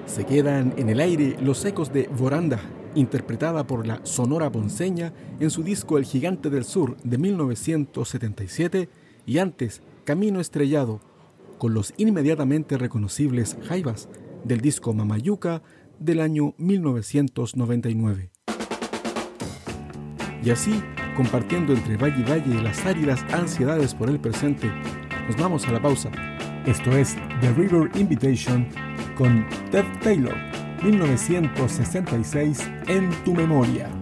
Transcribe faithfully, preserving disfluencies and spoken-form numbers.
Se quedan en el aire los ecos de Voranda, interpretada por la Sonora Ponceña en su disco El Gigante del Sur de mil novecientos setenta y siete, y antes Camino Estrellado, con los inmediatamente reconocibles Jaivas del disco Mamayuca del año mil novecientos noventa y nueve. Y así, compartiendo entre valle y valle las áridas ansiedades por el presente, nos vamos a la pausa. Esto es The River Invitation con Ted Taylor, mil novecientos sesenta y seis, En tu memoria.